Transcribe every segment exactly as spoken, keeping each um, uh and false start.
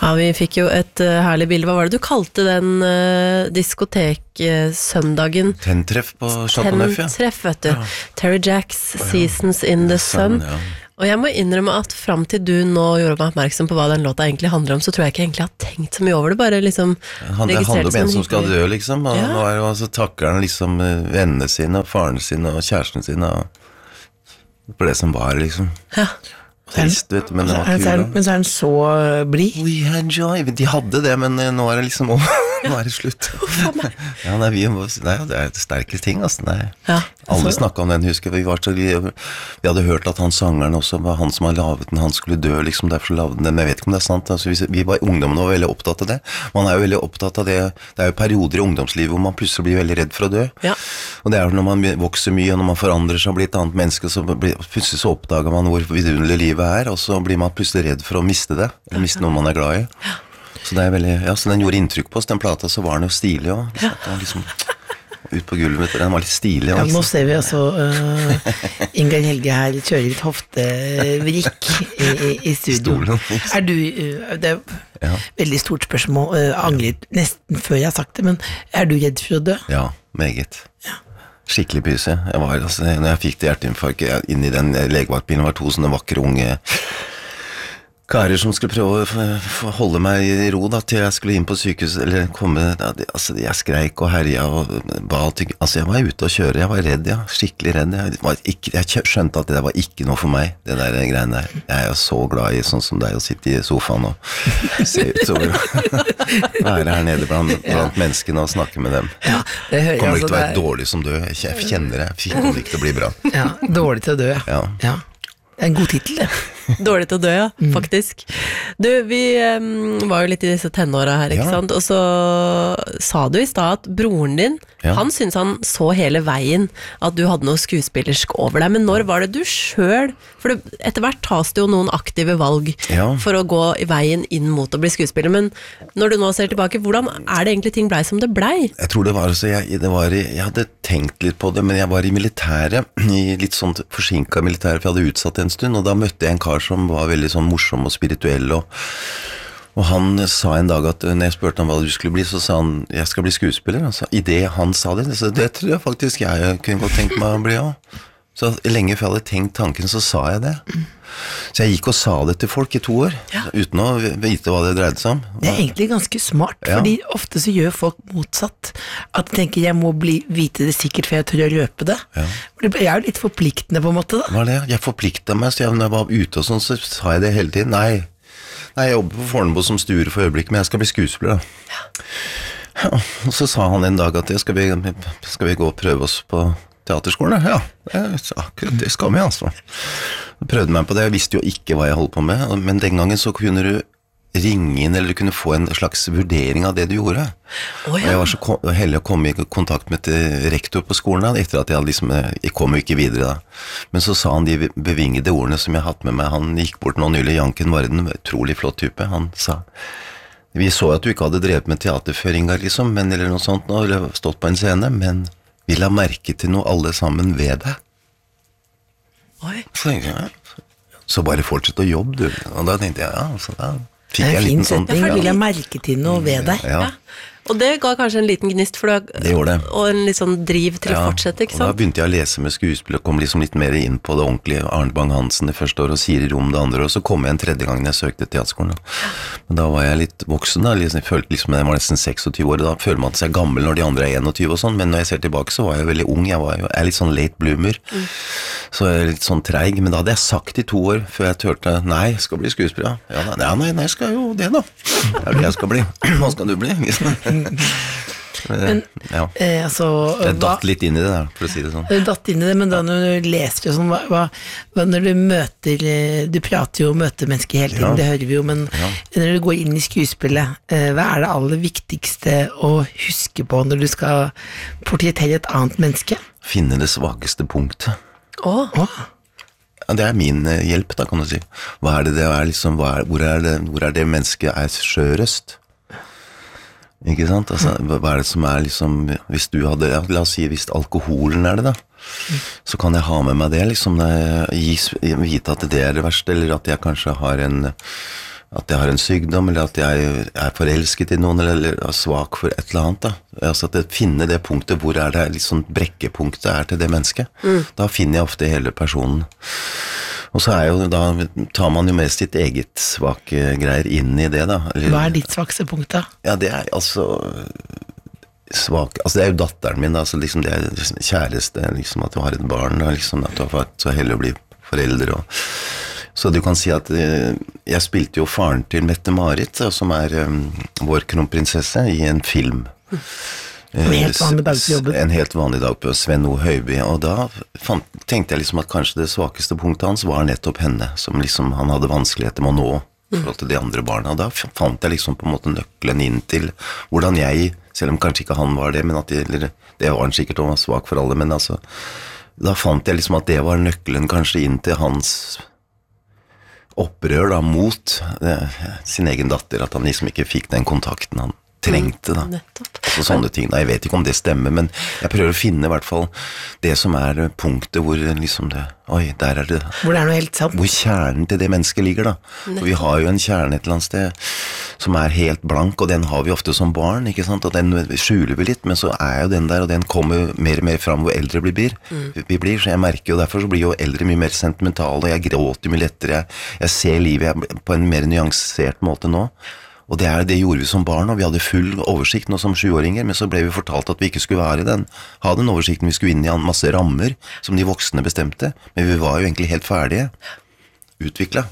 Ja, vi fikk jo et uh, herlig bilde. Hva var det du kalte den uh, diskotek-søndagen? Tenntreff på Chateau Neuf, ja. Tenntreff, vet du. Ja. Terry Jacks, oh, ja. Seasons in the Sun. Sun ja. Og jeg må innrømme at frem til du nå gjorde meg oppmerksom på hva den låta egentlig handler om, så tror jeg ikke egentlig har tenkt så mye over det, bare liksom Han, det handler om en som skal dø, liksom. Og, ja. og, og så takker han liksom vennene sine, og faren sin, og kjæresten sin, og for det som var, liksom. Ja. Trist, vet du, men det var kul. Men, men så er den så blid. We had joy. De hadde det, men nå er det liksom over. Nå er det slutt. Ja, nei, vi, nei, det er sterke ting, altså. Nei. Ja, Alle snakket om den, husker vi. Var så, vi, vi hadde hørt at han sangeren også var han som har lavet den. Han skulle dø, liksom, derfor lavet den. Men jeg vet ikke om det er sant. Altså, vi, vi var ungdommen og var veldig opptatt av det. Man er jo veldig opptatt av det. Det er jo perioder i ungdomslivet hvor man plutselig blir veldig redd for å dø. Ja. Og det er jo når man vokser mye, og når man forandrer seg og blir et annet menneske, så blir, plutselig så oppdager man hvor vidunderlig livet er, og så blir man plutselig redd for å miste det, eller miste noe man er glad i. Ja. Så det er veldig, ja, så den gjorde inntrykk på oss, den plata, så var den jo stilig også. Ja. Den var liksom ut på gulvet, den var litt stilig. Ja, nå ser vi altså uh, Ingar Helge her kjører litt hoftevrikk i, i, i studio. Stolen. Er du, uh, det er ja. veldig stort spørsmål, uh, angret nesten før jeg har sagt det, men er du redd for å dø? Ja, meget. Ja. Skikkelig pyse. Jeg var, altså, når jeg fikk det hjerteinfarkt, inn i den legevaktbilen var to sånne vakre unge karer som skulle prøve å holde meg i ro da, til jeg skulle inn på sykehus, eller komme, da, altså, jeg skreik og herja og ba til, altså jeg var ute og kjøre, jeg var redd, ja, skikkelig redd, jeg, var ikke, jeg skjønte at det der var ikke noe for meg, det der greiene der, jeg er jo så glad i sånn som deg å sitte i sofaen og se utover, være her nede blant, blant menneskene og snakke med dem. Ja, det hører jeg. Kommer ikke altså, til å være er... dårlig som død, jeg kjenner det, jeg kommer ikke til å bli bra. Ja, dårlig til å dø, ja. Ja. Det er en god titel, det. Dårlig til å dø, ja, faktisk. Du, vi um, var jo litt i disse tenåra her, ikke ja. sant? Og så sa du i stad at broren din, ja. han syntes han så hele veien at du hadde noe skuespillersk over deg, men når var det du selv, for det, etter hvert tas det jo noen aktive valg ja. for å gå i veien inn mot å bli skuespiller, men når du nå ser tilbake, hvordan er det egentlig ting blei som det blei? Jeg tror det var, altså, jeg, det var i, jeg hadde tenkt litt på det, men jeg var i militæret, i litt sånn forsinket militæret, for jeg hadde utsatt en stund, og da møtte jeg en kar som var veldig sånn morsom og spirituell, og, og han sa en dag at når jeg spurte ham hva du skulle bli, så sa han, jeg skal bli skuespiller. Altså, i det han sa det, så det tror jeg faktisk jeg kunne godt tenkt meg å bli også. Så lenge før jeg hadde tenkt tanken, så sa jeg det. Så jeg gikk og sa det til folk i to år, ja. uten å vite hva det dreide seg om. Det er egentlig ganske smart, ja. fordi ofte så gjør folk motsatt. At de tenker, jeg må bli, vite det sikkert, for jeg tør å røpe det. Ja. Det er jo litt forpliktende på en måte da. Var det? Jeg forpliktet meg, så jeg, når jeg var ute og sånn, så sa jeg det hele tiden. Nei, Nei jeg jobber på Fornebu som stuer for øyeblikk, men jeg skal bli skuespiller da. Ja. Ja, og så sa han en dag at skal vi, skal vi gå og prøve oss på teaterskolen? Ja, akkurat det skal vi altså. Jeg prøvde meg på det, jeg visste jo ikke hva jeg holdt på med, men den gangen så kunne du ringe inn, eller du kunne få en slags vurdering av det du gjorde. Oh, ja. Og jeg var så heldig å komme i kontakt med et rektor på skolen da, etter at jeg hadde liksom, jeg kom jo ikke videre da. Men så sa han de bevingede ordene som jeg hatt med meg, han gikk bort nå nylig, Janken Varden, utrolig flott type, han sa, vi så at du ikke hadde drevet med teaterføring liksom, men, eller noe sånt nå, eller stått på en scene, men vi la merke til noe alle sammen ved deg. Oi. Så, ja, så bare fortsett å jobbe, du. Og da tenkte jeg, ja, så da fikk jeg en liten sånn. Jeg vil jeg merke til noe ved deg. Ja. Ja. Og det ga kanskje en liten gnist for deg, det gjorde det. Og en litt sånn driv til ja, å fortsette, ikke sant? Og da begynte jeg å lese med skuespill, og kom liksom litt mer inn på det ordentlige. Arne Bang-Hansen det første året, og Siri Rom det andre, og så kom jeg en tredje gang når jeg søkte teaterskolen. Men da var jeg litt voksen da, liksom, jeg følte liksom, jeg var nesten seksogtyve år, da føler man seg gammel når de andre er enogtyve og sånn, men når jeg ser tilbake så var jeg veldig ung, jeg var jo, jeg er litt sånn late bloomer, mm. så jeg er litt sånn treig, men da hadde jeg sagt i to år, før jeg tørte, nei, jeg skal bli skuespiller, ja, nei, nei, nei, jeg skal jo det da, det er det jeg skal bli, hva skal du bli? Men, ja. eh, altså, jeg datt litt inn i det der, for å si det sånn. Du datt inn i det, men da når du leser sånn, hva, hva, hva, når du møter, du prater jo og møter mennesker hele tiden, ja. Det hører vi jo, men ja. Når du går inn i skuespillet, eh, hva er det aller viktigste å huske på når du skal portrettere et annet menneske? Finne det svakeste punktet. Åh, oh. Ja, det er min uh, hjelp da, kan du si. Hva er det det er, liksom, hva er, hvor, er det, hvor er det mennesket er skjørest? Ikke sant? Altså, hva er det som er liksom, hvis du hadde, ja, la oss si, hvis alkoholen er det da, mm. så kan jeg ha med meg det, liksom, gi, vite at det er det verste, eller at jeg kanskje har en, at jeg har en sykdom, eller at jeg er forelsket i noen, eller, eller er svak for et eller annet. Da. Altså at jeg finner det punktet, hvor er det liksom brekkepunktet er til det mennesket. Mm. Da finner jeg ofte hele personen. Og så er jo, da tar man jo med sitt eget svake greier inn i det, da. Eller, hva er ditt svakeste punkt, da? Ja, det er altså svak, altså det er jo datteren min, altså liksom det er liksom kjæreste, liksom at du har et barn, og liksom at du har vært så heldig å bli forelder, og så du kan si at eh, jeg spilte jo faren til Mette-Marit, som er um, vår kronprinsesse, i en film. En helt vanlig dag på jobben. En helt vanlig dag på Sven O. Høiby, og da fant, tenkte jeg liksom at kanskje det svakeste punktet hans var nettopp henne, som liksom han hadde vanskeligheter med å nå i forhold til de andre barna. Da fant jeg liksom på en måte nøkkelen inn til hvordan jeg, selv om kanskje ikke han var det, men at det, eller, det var han sikkert og var svak for alle, men altså, da fant jeg liksom at det var nøkkelen kanskje inn til hans opprør da, mot eh, sin egen datter, at han liksom ikke fikk den kontakten han trengte da. Nettopp. Og sånne ting. Da, jeg vet ikke om det stemmer, men jeg prøver å finne i hvert fall det som er punktet hvor liksom det, oi, der er det. Hvor det er noe helt sant. Hvor kjernen til det mennesket ligger da. For vi har jo en kjerne et eller annet sted som er helt blank, og den har vi ofte som barn, ikke sant? Og den skjuler vi litt, men så er jo den der, og den kommer mer og mer fram hvor eldre vi blir. Mm. Vi blir, så jeg merker jo, derfor så blir jo eldre mye mer sentimentale, og jeg gråter mye lettere, jeg, jeg ser livet på en mer nyansert måte nå. Og det, er, det gjorde vi som barn, og vi hadde full oversikt nå som sjuåringer, men så ble vi fortalt at vi ikke skulle være den, ha den oversikten, vi skulle inn i en masse rammer som de voksne bestemte, men vi var jo egentlig helt ferdige, utviklet.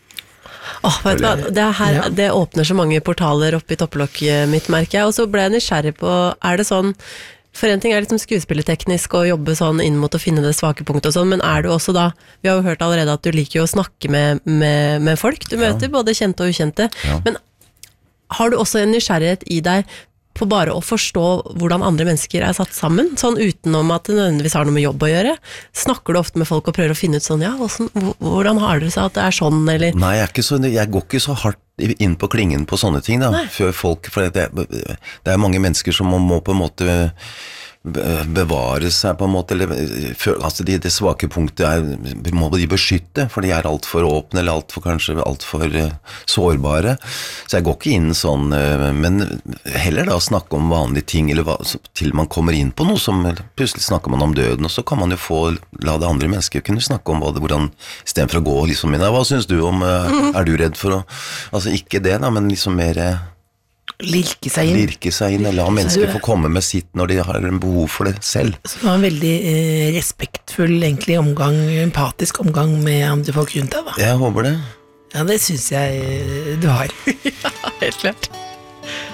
Åh, vet du hva, det, her, ja. Det åpner så mange portaler opp i topplokket mitt, merker jeg, og så ble jeg nysgjerrig på, er det sånn, for en ting er liksom skuespillerteknisk å jobbe sånn inn mot å finne det svake punktet og sånn, men er du også da, vi har jo hørt allerede at du liker jo å snakke med, med, med folk du møter, ja. Både kjente og ukjente, ja. Men har du også en nysgjerrighet i deg på bare å forstå hvordan andre mennesker er satt sammen, sånn utenom at det nødvendigvis har noe med jobb å gjøre? Snakker du ofte med folk og prøver å finne ut sånn, ja, hvordan, hvordan har dere seg at det er sånn, eller? Nei, jeg, er ikke så, jeg går ikke så hardt inn på klingen på sånne ting da, før folk, for det, det er mange mennesker som må, må på en måte bevare seg på en måte, eller, altså de, det svake punktet er, må de beskytte, for de er alt for åpne, eller alt for, kanskje alt for uh, sårbare, så jeg går ikke inn sånn, uh, men heller da snakke om vanlige ting, eller hva, til man kommer inn på noe som, plutselig snakker man om døden, og så kan man jo få, la det andre mennesker kunne snakke om både, hvordan, i stedet for å gå liksom inn, hva synes du om, uh, er du redd for å, altså ikke det da, men liksom mer Lirke seg inn. Lirke seg inn, eller la mennesker få komme med sitt når de har en behov for det selv. Så det var en veldig eh, respektfull, egentlig omgang, empatisk omgang med andre folk rundt deg, da. Jeg håper det. Ja, det synes jeg du har. Ja, helt klart.